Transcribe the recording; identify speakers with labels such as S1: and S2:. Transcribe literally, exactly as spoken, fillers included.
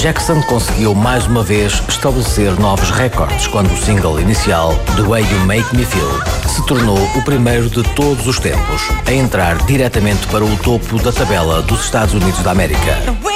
S1: Jackson conseguiu mais uma vez estabelecer novos recordes quando o single inicial, The Way You Make Me Feel, se tornou o primeiro de todos os tempos a entrar diretamente para o topo da tabela dos Estados Unidos da América.